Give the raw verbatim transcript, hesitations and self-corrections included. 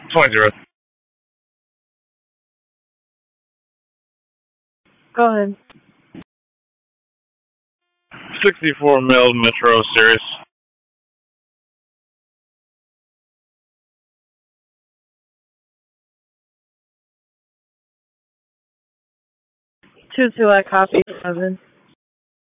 twenty zero. Go ahead. sixty-four mil Metro Series. Two two at copy seven.